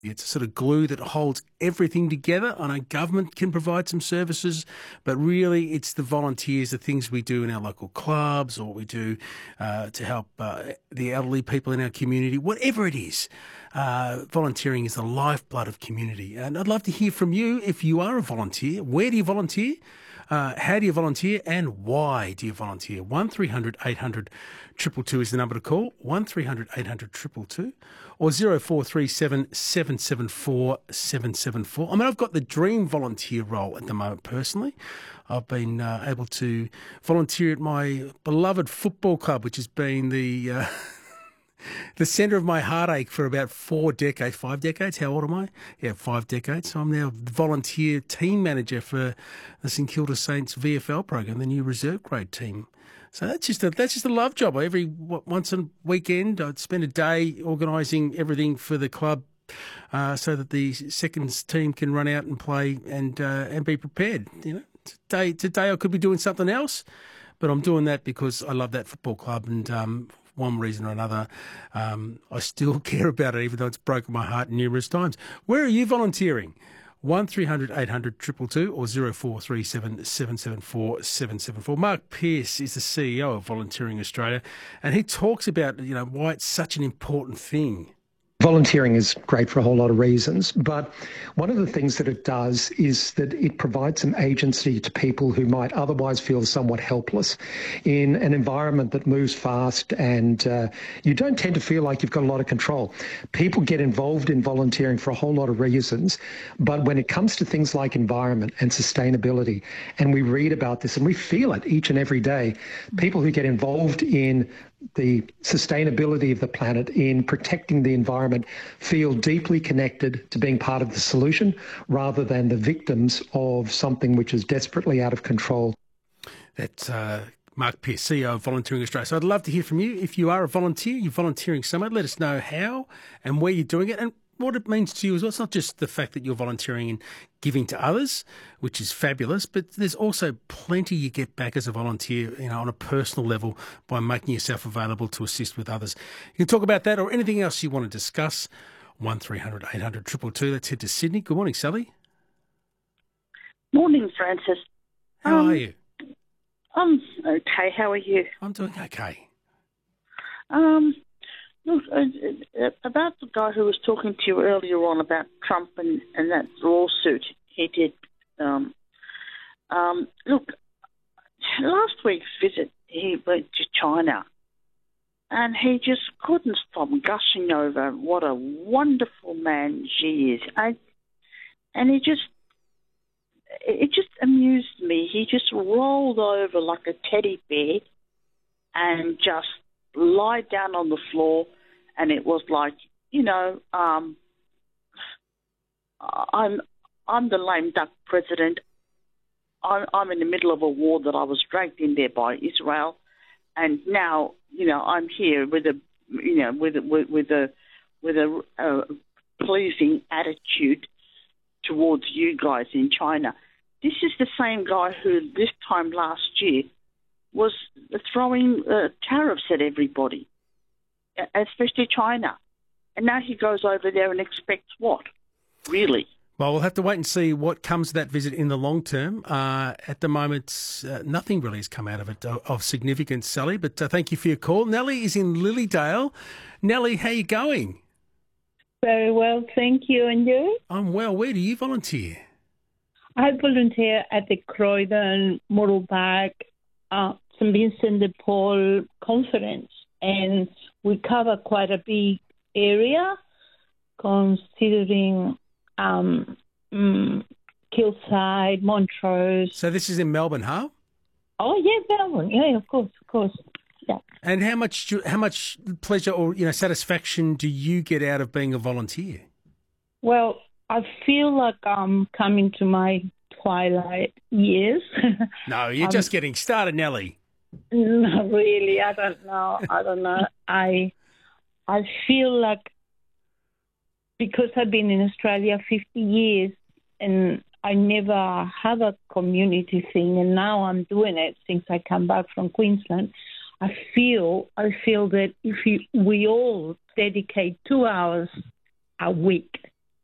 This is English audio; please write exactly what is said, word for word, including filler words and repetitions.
It's a sort of glue that holds everything together. I know government can provide some services, but really it's the volunteers, the things we do in our local clubs or we do uh, to help uh, the elderly people in our community, whatever it is. Uh, volunteering is the lifeblood of community. And I'd love to hear from you if you are a volunteer. Where do you volunteer? Uh, how do you volunteer and why do you volunteer? one three hundred eight hundred two two two is the number to call, one three hundred eight hundred two two two or zero four three seven seven seven four seven seven four. I mean, I've got the dream volunteer role at the moment personally. I've been uh, able to volunteer at my beloved football club, which has been the... Uh, the centre of my heartache for about four decades, five decades. How old am I? Yeah, five decades. So I'm now volunteer team manager for the St Kilda Saints V F L program, the new reserve grade team. So that's just a, that's just a love job. Every once a weekend, I'd spend a day organising everything for the club, uh, so that the second team can run out and play and uh, and be prepared. You know, today today I could be doing something else, but I'm doing that because I love that football club and. Um, one reason or another, um, I still care about it, even though it's broken my heart numerous times. Where are you volunteering? one three hundred eight hundred two two two or zero four three seven seven seven four seven seven four. Mark Pearce is the C E O of Volunteering Australia, and he talks about, you know, why it's such an important thing. Volunteering is great for a whole lot of reasons, but one of the things that it does is that it provides some agency to people who might otherwise feel somewhat helpless in an environment that moves fast and uh, you don't tend to feel like you've got a lot of control. People get involved in volunteering for a whole lot of reasons, but when it comes to things like environment and sustainability, and we read about this and we feel it each and every day, people who get involved in the sustainability of the planet, in protecting the environment, feel deeply connected to being part of the solution rather than the victims of something which is desperately out of control. That's uh, Mark Pearce, C E O of Volunteering Australia. So I'd love to hear from you. If you are a volunteer, you're volunteering somewhere, let us know how and where you're doing it and what it means to you as well. It's not just the fact that you're volunteering and giving to others, which is fabulous, but there's also plenty you get back as a volunteer, you know, on a personal level by making yourself available to assist with others. You can talk about that or anything else you want to discuss. one three hundred eight hundred two two two. Let's head to Sydney. Good morning, Sally. Morning, Francis. How um, are you? I'm okay. How are you? I'm doing okay. Um, look, uh, uh, about the guy who was talking to you earlier on about Trump and, and that lawsuit he did. Um, um, look, last week's visit, he went to China, and he just couldn't stop gushing over what a wonderful man Xi is. I, and he just, it just amused me. He just rolled over like a teddy bear and just lied down on the floor, and it was like, you know, um, I'm I'm the lame duck president. I'm, I'm in the middle of a war that I was dragged in there by Israel, and now, you know, I'm here with a, you know, with with, with a with a uh, pleasing attitude towards you guys in China. This is the same guy who this time last year was throwing uh, tariffs at everybody, especially China. And now he goes over there and expects what? Really? Well, we'll have to wait and see what comes of that visit in the long term. Uh, at the moment, uh, nothing really has come out of it of, of significance, Sally, but uh, thank you for your call. Nellie is in Lilydale. Nellie, how are you going? Very well, thank you. And you? I'm well. Where do you volunteer? I volunteer at the Croydon Motorbike uh, Saint Vincent de Paul conference, and we cover quite a big area considering um, um, Kilsyth, Montrose. So this is in Melbourne, huh? Oh, yeah, Melbourne. Yeah, of course, of course. Yeah. And how much how much pleasure or, you know, satisfaction do you get out of being a volunteer? Well, I feel like I'm coming to my twilight years. No, you're um, just getting started, Nellie. No, really, I don't know. I don't know. I I feel like because I've been in Australia fifty years and I never have a community thing, and now I'm doing it since I come back from Queensland. I feel I feel that if you, we all dedicate two hours a week